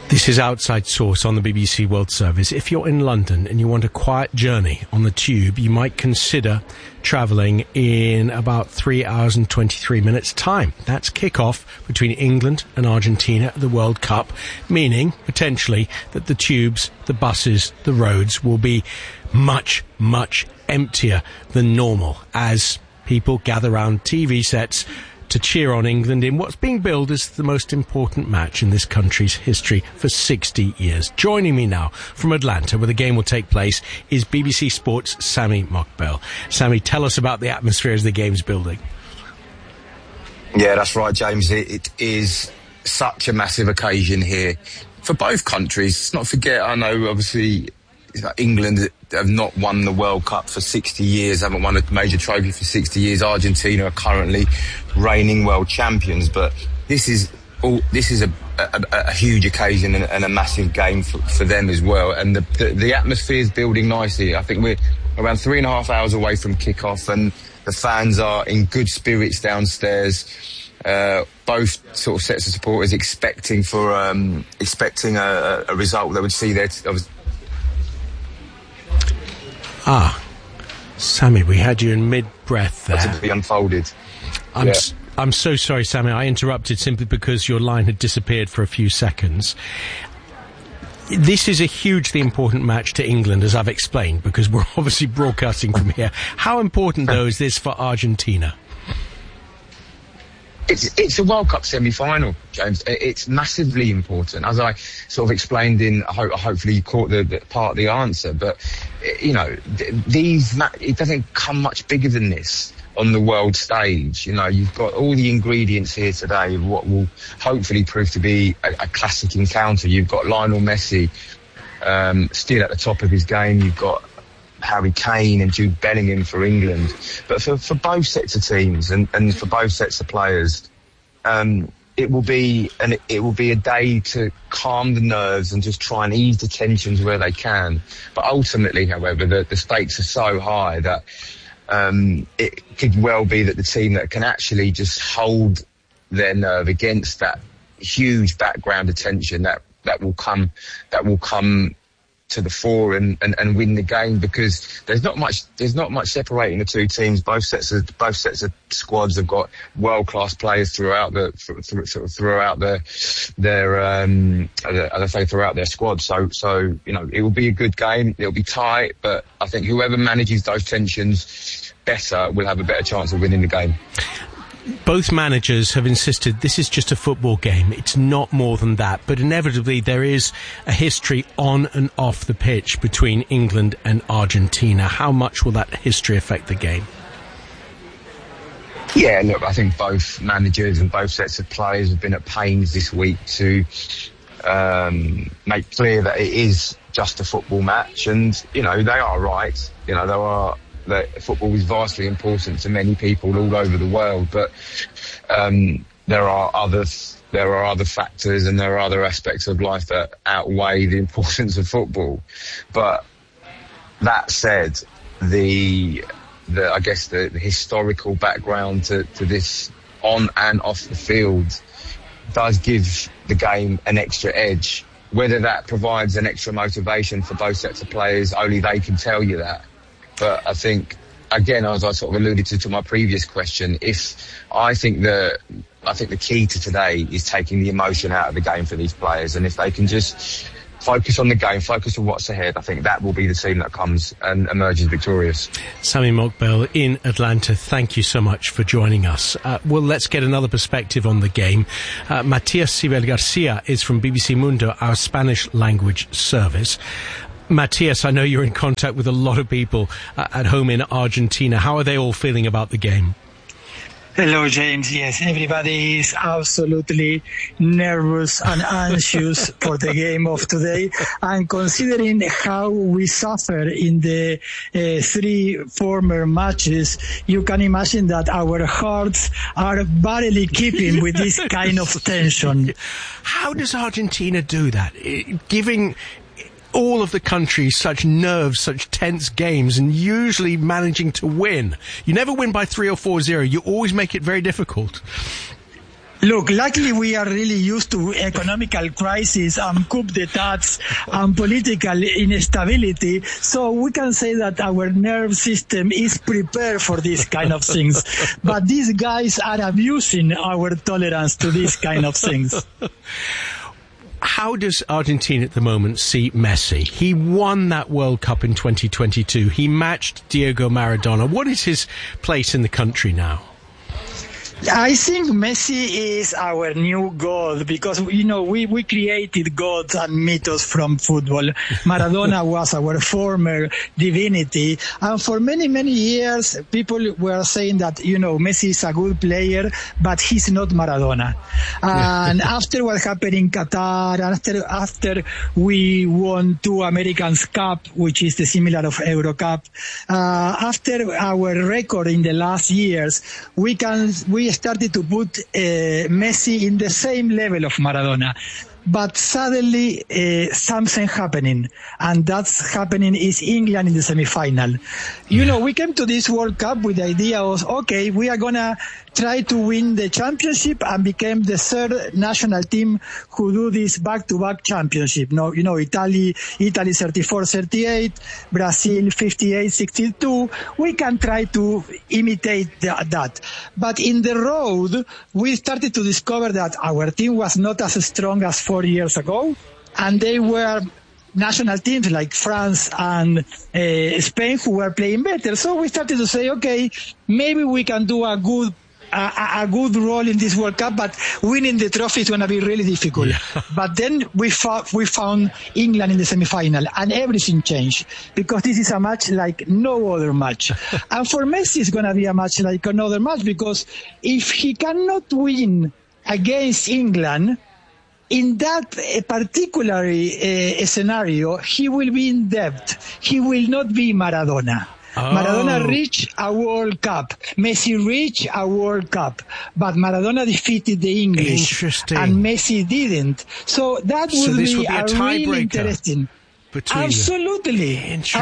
This is Outside Source on the BBC World Service. If you're in London and you want a quiet journey on the tube, you might consider travelling in about 3 hours and 23 minutes' time. That's kick-off between England and Argentina at the World Cup, meaning, potentially, that the tubes, the buses, the roads will be much, much emptier than normal as people gather around TV sets to cheer on England in what's being billed as the most important match in this country's history for 60 years. Joining me now from Atlanta, where the game will take place, is BBC Sports' Sami Mokbel. Sami, tell us about the atmosphere as the game's building. Yeah, that's right, James. It is such a massive occasion here for both countries. Let's not forget, I know, obviously, England have not won the World Cup for 60 years, haven't won a major trophy for 60 years. Argentina are currently reigning world champions, but this is a huge occasion and a massive game for them as well. And the atmosphere is building nicely. I think we're around 3.5 hours away from kickoff, and the fans are in good spirits downstairs. Both sort of sets of supporters expecting a result that would see their Sami, we had you in mid-breath there. To be unfolded. I'm so sorry, Sami. I interrupted simply because your line had disappeared for a few seconds. This is a hugely important match to England, as I've explained, because we're obviously broadcasting from here. How important, though, is this for Argentina? It's a World Cup semi-final, James. It's massively important, as I sort of explained in. Hopefully, you caught the part of the answer. But you know, it doesn't come much bigger than this on the world stage. You know, you've got all the ingredients here today of what will hopefully prove to be a classic encounter. You've got Lionel Messi still at the top of his game. You've got Harry Kane and Jude Bellingham for England. But for both sets of teams and for both sets of players, it will be a day to calm the nerves and just try and ease the tensions where they can. But ultimately, however, the stakes are so high that it could well be that the team that can actually just hold their nerve against that huge background attention that will come to the fore and win the game, because there's not much separating the two teams. Both sets of squads have got world class players throughout their squad. So you know, it will be a good game. It'll be tight, but I think whoever manages those tensions better will have a better chance of winning the game. Both managers have insisted this is just a football game. It's not more than that. But inevitably, there is a history on and off the pitch between England and Argentina. How much will that history affect the game? Yeah, look, I think both managers and both sets of players have been at pains this week to make clear that it is just a football match. And, you know, they are right. You know, that football is vastly important to many people all over the world, but there are other factors and there are other aspects of life that outweigh the importance of football. But that said, the historical background to this on and off the field does give the game an extra edge. Whether that provides an extra motivation for both sets of players, only they can tell you that. But I think, again, as I sort of alluded to my previous question, I think the key to today is taking the emotion out of the game for these players, and if they can just focus on the game, focus on what's ahead, I think that will be the team that comes and emerges victorious. Sami Mokbel in Atlanta, thank you so much for joining us. Well, let's get another perspective on the game. Matias Sibel Garcia is from BBC Mundo, our Spanish language service. Matias, I know you're in contact with a lot of people at home in Argentina. How are they all feeling about the game? Hello, James. Yes, everybody is absolutely nervous and anxious for the game of today. And considering how we suffered in the 3 former matches, you can imagine that our hearts are barely keeping with this kind of tension. How does Argentina do that? Giving all of the country such nerves, such tense games, and usually managing to win. You never win by 3 or 4-0. You always make it very difficult. Look, luckily we are really used to economical crisis and coup d'etats and political instability, so we can say that our nerve system is prepared for these kind of things. But these guys are abusing our tolerance to these kind of things. How does Argentina at the moment see Messi? He won that World Cup in 2022. He matched Diego Maradona. What is his place in the country now? I think Messi is our new god because, we created gods and mythos from football. Maradona was our former divinity. And for many, many years, people were saying that, Messi is a good player, but he's not Maradona. And after what happened in Qatar, after we won 2 Americans Cup, which is the similar of Euro Cup, after our record in the last years, we started to put Messi in the same level of Maradona. But suddenly something happening, and that's happening is England in the semi-final. We came to this World Cup with the idea of, okay, we are gonna try to win the championship and became the 3rd national team who do this back-to-back championship. Italy 34-38, Brazil 58-62. We can try to imitate that. But in the road, we started to discover that our team was not as strong as 4 years ago, and they were national teams like France and Spain who were playing better. So we started to say, okay, maybe we can do a good role in this World Cup, but winning the trophy is going to be really difficult. Yeah. But then we found England in the semi-final, and everything changed because this is a match like no other match. And for Messi, it's going to be a match like another match because if he cannot win against England, in that particular scenario, he will be in debt. He will not be Maradona. Oh. Maradona reached a World Cup. Messi reached a World Cup. But Maradona defeated the English. And Messi didn't. So that would be a really interesting. Absolutely.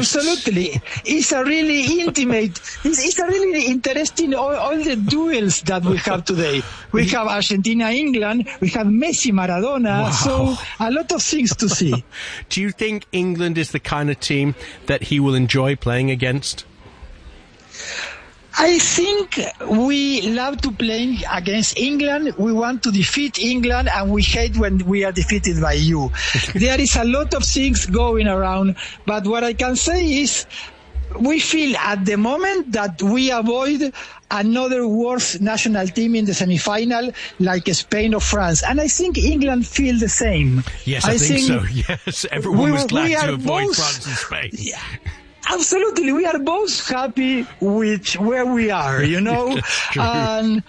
It's a really intimate, it's a really interesting, all the duels that we have today. We have Argentina, England, we have Messi, Maradona, wow. So a lot of things to see. Do you think England is the kind of team that he will enjoy playing against? I think we love to play against England. We want to defeat England, and we hate when we are defeated by you. There is a lot of things going around, but what I can say is we feel at the moment that we avoid another worse national team in the semi-final like Spain or France. And I think England feel the same. Yes, I think so. Yes, everyone was glad to avoid France and Spain. Yeah. Absolutely, we are both happy with where we are, and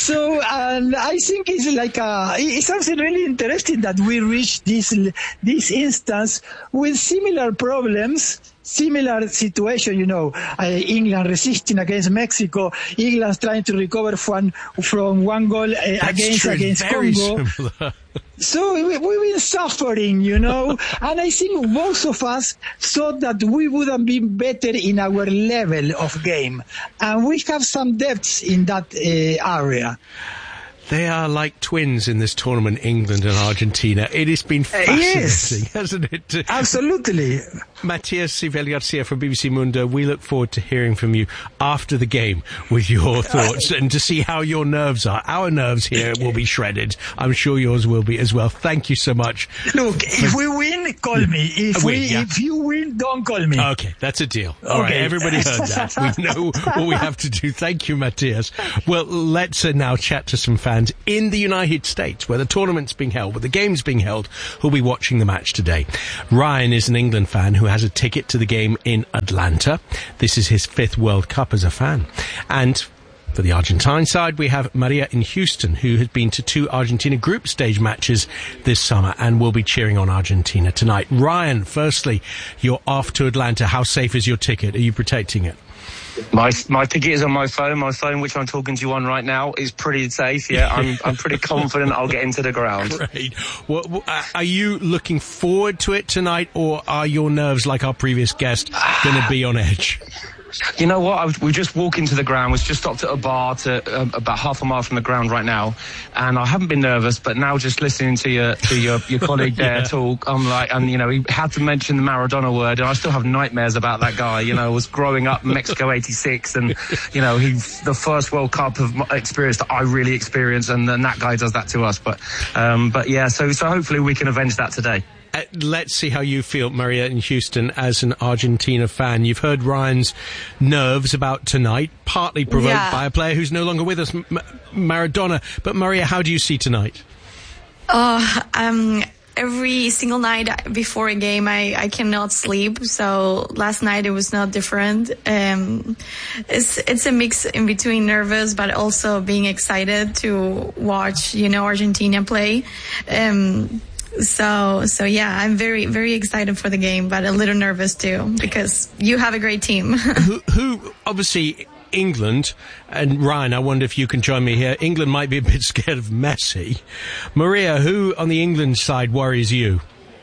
I think it's something really interesting that we reached this instance with similar problems, similar situation, England resisting against Mexico, England trying to recover from one goal against Congo. Similar. So we've been suffering, and I think most of us thought that we would have been better in our level of game. And we have some depths in that area. They are like twins in this tournament, England and Argentina. It has been fascinating, hasn't it? Absolutely. Matias Sivel Garcia from BBC Mundo, we look forward to hearing from you after the game with your thoughts and to see how your nerves are. Our nerves here will be shredded. I'm sure yours will be as well. Thank you so much. Look, if we win, call me. If you win, don't call me. Okay, that's a deal. All right, everybody heard that. We know what we have to do. Thank you, Matias. Well, let's now chat to some fans in the United States, where the tournament's being held, where the game's being held, who'll be watching the match today. Ryan is an England fan who has a ticket to the game in Atlanta. This is his 5th World Cup as a fan. And for the Argentine side, we have Maria in Houston, who has been to 2 Argentina group stage matches this summer and will be cheering on Argentina tonight. Ryan, firstly, you're off to Atlanta. How safe is your ticket? Are you protecting it? My ticket is on my phone. My phone, which I'm talking to you on right now, is pretty safe. Yeah, I'm pretty confident I'll get into the ground. Great. Well, are you looking forward to it tonight, or are your nerves, like our previous guest, going to be on edge? You know what? We just walked into the ground. We just stopped at a bar about half a mile from the ground right now, and I haven't been nervous. But now, just listening to your colleague there talk, I'm like, and you know, he had to mention the Maradona word, and I still have nightmares about that guy. You know, I was growing up in Mexico '86, and you know, the first World Cup of experience that I really experienced, and then that guy does that to us. But yeah, so hopefully we can avenge that today. Let's see how you feel, Maria, in Houston, as an Argentina fan. You've heard Ryan's nerves about tonight, partly provoked by a player who's no longer with us, Maradona. But Maria, how do you see tonight? Every single night before a game, I cannot sleep. So last night it was not different. It's a mix in between nervous, but also being excited to watch, Argentina play. So yeah, I'm very, very excited for the game, but a little nervous too, because you have a great team. who obviously England, and Ryan, I wonder if you can join me here. England might be a bit scared of Messi. Maria, who on the England side worries you?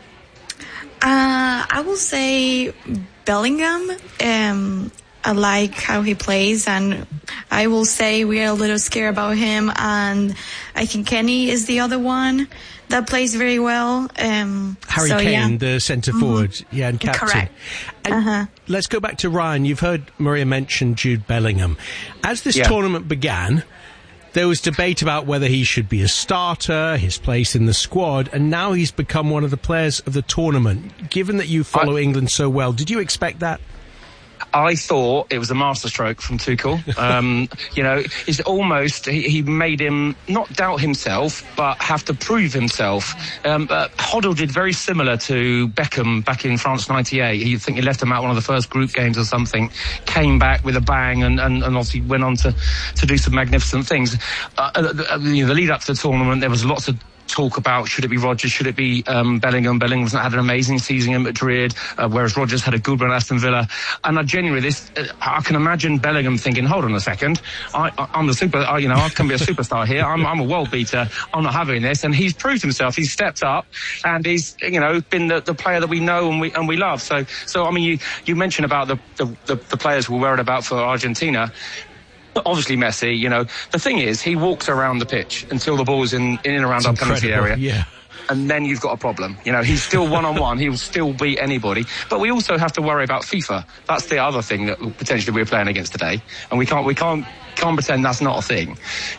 I will say Bellingham. I like how he plays, and I will say we are a little scared about him, and I think Kenny is the other one that plays very well. Harry Kane, the centre forward, and captain. Correct. And let's go back to Ryan. You've heard Maria mention Jude Bellingham. As this tournament began, there was debate about whether he should be a starter, his place in the squad, and now he's become one of the players of the tournament. Given that you follow England so well, did you expect that? I thought it was a masterstroke from Tuchel. It's almost, he made him not doubt himself, but have to prove himself. Hoddle did very similar to Beckham back in France '98. I think he left him out one of the first group games or something, came back with a bang, and obviously went on to do some magnificent things. The lead up to the tournament, there was lots of talk about should it be Rodgers, should it be Bellingham. Bellingham's had an amazing season in Madrid, whereas Rodgers had a good run at Aston Villa. And I can imagine Bellingham thinking, hold on a second, I'm the super, I can be a superstar here. I'm a world beater. I'm not having this. And he's proved himself. He's stepped up, and he's been the player that we know and we love. So I mean, you mentioned about the players we're worried about for Argentina. Obviously Messi, the thing is, he walks around the pitch until the ball's in and around our penalty area. Yeah. And then you've got a problem. He's still one-on-one. He'll still beat anybody. But we also have to worry about FIFA. That's the other thing that potentially we're playing against today. And we can't pretend that's not a thing.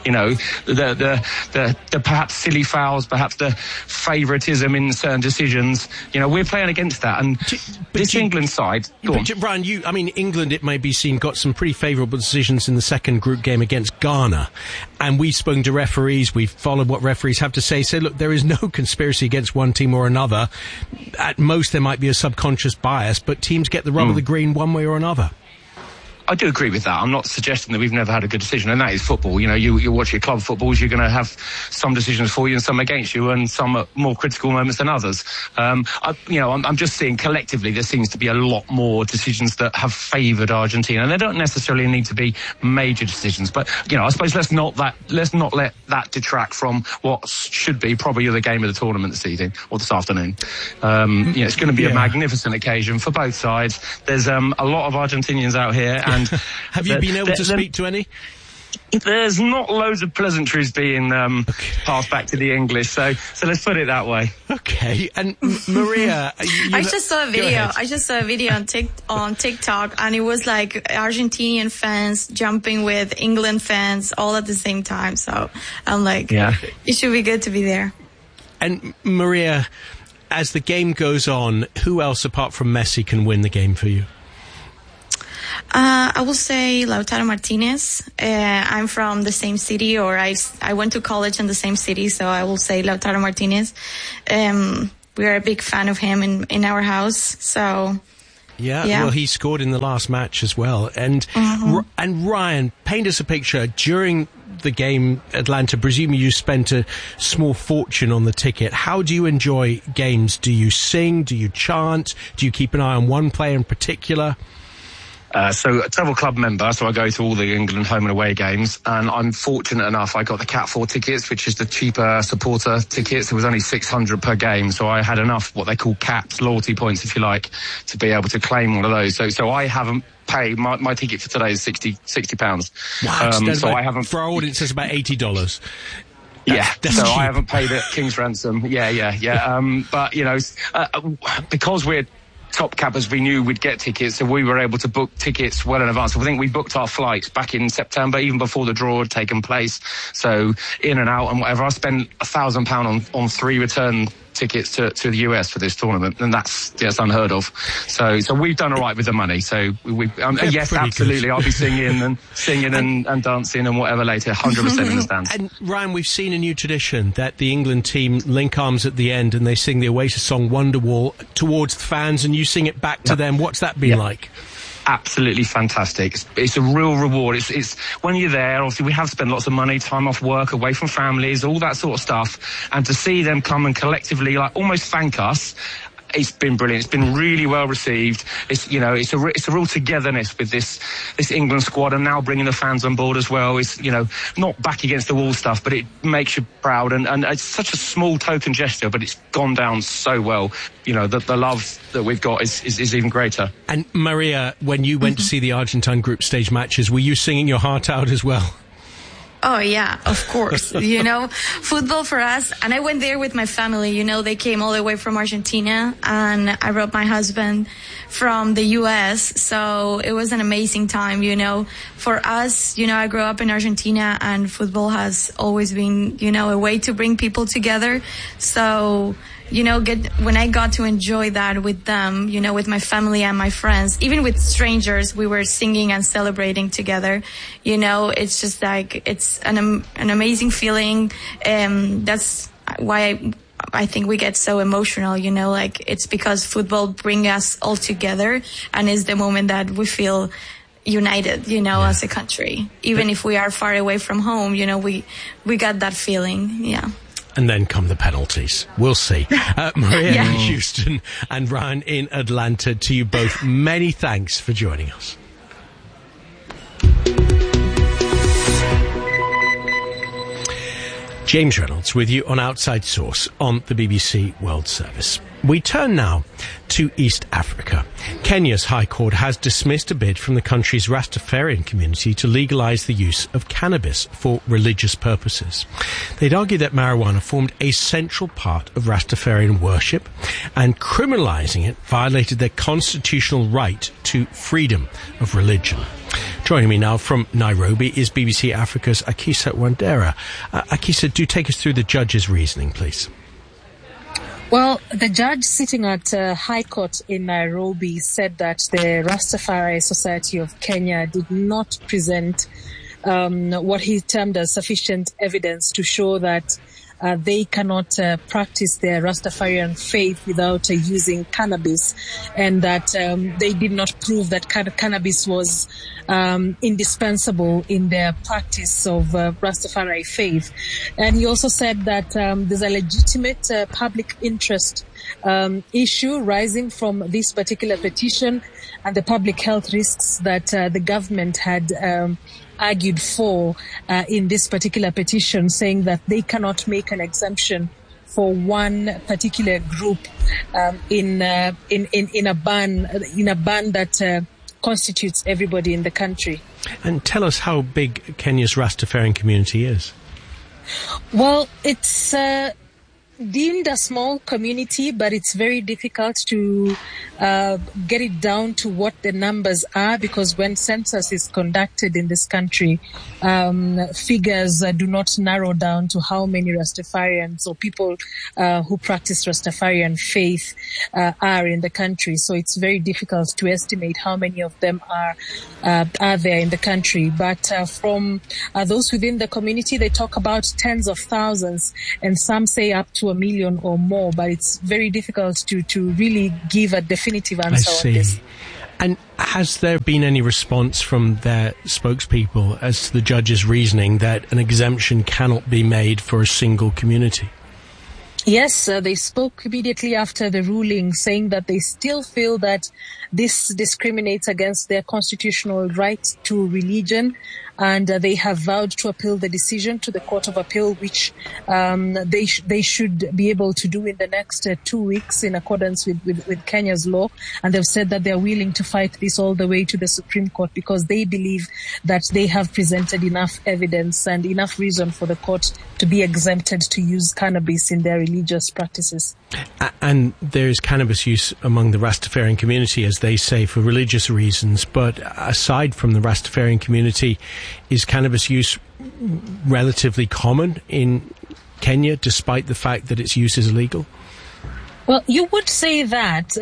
The perhaps silly fouls, perhaps the favouritism in certain decisions. We're playing against that. And England side, Brian, England, it may be seen, got some pretty favourable decisions in the second group game against Ghana. And we've spoken to referees, we've followed what referees have to say. Look, there is no conspiracy against one team or another. At most, there might be a subconscious bias, but teams get the rub of the green one way or another. I do agree with that. I'm not suggesting that we've never had a good decision, and that is football. You watch your club footballs, you're going to have some decisions for you and some against you, and some at more critical moments than others. I'm just seeing collectively there seems to be a lot more decisions that have favoured Argentina, and they don't necessarily need to be major decisions. But I suppose let's not let that detract from what should be probably the game of the tournament this evening or this afternoon. It's going to be a magnificent occasion for both sides. There's a lot of Argentinians out here, and have you been able to speak to any? There's not loads of pleasantries being passed back to the English, so let's put it that way. Okay, and Maria, I just saw a video on TikTok, and it was like Argentinian fans jumping with England fans all at the same time. So I'm like, it should be good to be there. And Maria, as the game goes on, who else apart from Messi can win the game for you? I will say Lautaro Martinez. I'm from the same city, or I went to college in the same city, so I will say Lautaro Martinez. We are a big fan of him in our house, so... Yeah, well, he scored in the last match as well. And and Ryan, paint us a picture. During the game, Atlanta, presumably you spent a small fortune on the ticket. How do you enjoy games? Do you sing? Do you chant? Do you keep an eye on one player in particular? So a travel club member, so I go to all the England home and away games, and I'm fortunate enough, I got the Cat 4 tickets, which is the cheaper supporter tickets. It was only £600 per game, so I had enough, what they call caps, loyalty points, if you like, to be able to claim one of those. So I haven't paid, my ticket for today is £60. Wow, so I haven't... For our audience, that's about $80. That's so cheap. I haven't paid a king's ransom. But, you know, because we're top cappers, we knew we'd get tickets, so we were able to book tickets well in advance. I think we booked our flights back in September, even before the draw had taken place. So in and out and whatever. I spent £1,000 on 3 return tickets to the US for this tournament, and that's unheard of. So we've done all right with the money. So yes, absolutely. Good. I'll be singing and dancing and whatever later. 100% in the stands. And Ryan, we've seen a new tradition that the England team link arms at the end and they sing the Oasis song Wonderwall towards the fans, and you sing it back to them. What's that been like? Absolutely fantastic. It's a real reward. It's when you're there, obviously we have spent lots of money, time off work, away from families, all that sort of stuff, and to see them come and collectively like almost thank us, it's been brilliant. It's been really well received. It's a real togetherness with this England squad, and now bringing the fans on board as well. It's, you know, not back against the wall stuff, but it makes you proud, and it's such a small token gesture, but it's gone down so well. You know, the love that we've got is even greater. And Maria, when you went to see the Argentine group stage matches, were you singing your heart out as well? Oh, yeah, of course. You know, football for us. And I went there with my family. You know, they came all the way from Argentina, and I brought my husband from the U.S. So it was an amazing time, you know. For us, you know, I grew up in Argentina, and football has always been, you know, a way to bring people together. So, you know, when I got to enjoy that with them, you know, with my family and my friends, even with strangers, we were singing and celebrating together. You know, it's just like, it's an amazing feeling. That's why I think we get so emotional, you know, like it's because football brings us all together, and is the moment that we feel united, you know, as a country. Even if we are far away from home, you know, we got that feeling. Yeah. And then come the penalties. We'll see. Maria in Houston and Ryan in Atlanta, to you both, many thanks for joining us. James Reynolds with you on Outside Source on the BBC World Service. We turn now to East Africa. Kenya's High Court has dismissed a bid from the country's Rastafarian community to legalise the use of cannabis for religious purposes. They'd argue that marijuana formed a central part of Rastafarian worship, and criminalising it violated their constitutional right to freedom of religion. Joining me now from Nairobi is BBC Africa's Akisa Wandera. Akisa, do take us through the judge's reasoning, please. Well, the judge sitting at High Court in Nairobi said that the Rastafari Society of Kenya did not present what he termed as sufficient evidence to show that they cannot practice their Rastafarian faith without using cannabis, and that they did not prove that cannabis was indispensable in their practice of Rastafari faith. And he also said that there's a legitimate public interest issue rising from this particular petition and the public health risks that the government had argued for in this particular petition, saying that they cannot make an exemption for one particular group in a ban that constitutes everybody in the country. And tell us how big Kenya's Rastafarian community is. Well, it's deemed a small community, but it's very difficult to get it down to what the numbers are, because when census is conducted in this country, figures do not narrow down to how many Rastafarians or people who practice Rastafarian faith are in the country. So it's very difficult to estimate how many of them are there in the country. But from those within the community, they talk about tens of thousands, and some say up to 1 million or more, but it's very difficult to really give a definitive answer on this. And has there been any response from their spokespeople as to the judge's reasoning that an exemption cannot be made for a single community? Yes, they spoke immediately after the ruling, saying that they still feel that this discriminates against their constitutional right to religion, and they have vowed to appeal the decision to the Court of Appeal, which they should be able to do in the next 2 weeks in accordance with Kenya's law. And they've said that they're willing to fight this all the way to the Supreme Court because they believe that they have presented enough evidence and enough reason for the court to be exempted to use cannabis in their religious practices. And there's cannabis use among the Rastafarian community, as they say, for religious reasons. But aside from the Rastafarian community, is cannabis use relatively common in Kenya, despite the fact that its use is illegal? Well, you would say that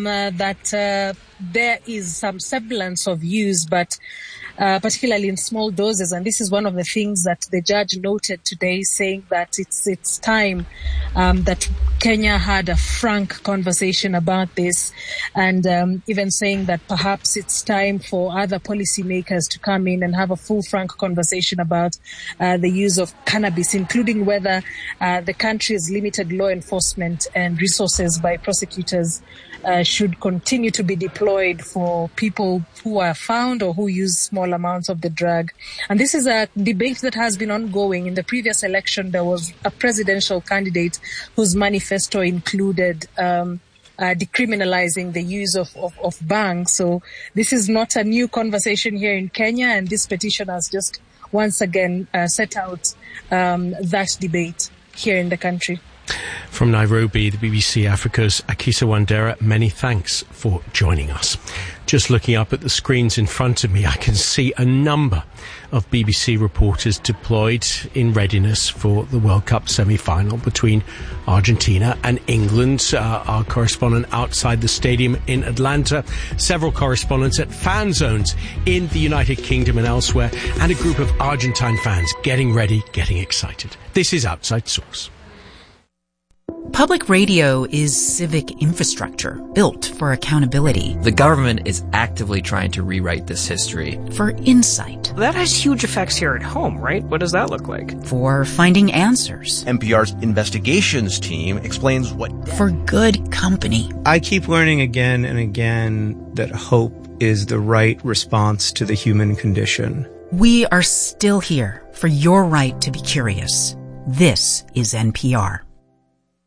there is some semblance of use, but particularly in small doses. And this is one of the things that the judge noted today, saying that it's time that Kenya had a frank conversation about this, and even saying that perhaps it's time for other policymakers to come in and have a full, frank conversation about the use of cannabis, including whether the country's limited law enforcement and resources by prosecutors should continue to be deployed for people who are found or who use small amounts of the drug. And this is a debate that has been ongoing. In the previous election, there was a presidential candidate whose manifesto included decriminalizing the use of bang. So this is not a new conversation here in Kenya, and this petition has just once again set out that debate here in the country. From Nairobi, the BBC Africa's Akisa Wandera, many thanks for joining us. Just looking up at the screens in front of me, I can see a number of BBC reporters deployed in readiness for the World Cup semi-final between Argentina and England. Our correspondent outside the stadium in Atlanta, several correspondents at fan zones in the United Kingdom and elsewhere, and a group of Argentine fans getting ready, getting excited. This is Outside Source. Public radio is civic infrastructure built for accountability. The government is actively trying to rewrite this history. For insight. That has huge effects here at home, right? What does that look like? For finding answers. NPR's investigations team explains what... For good company. I keep learning again and again that hope is the right response to the human condition. We are still here for your right to be curious. This is NPR.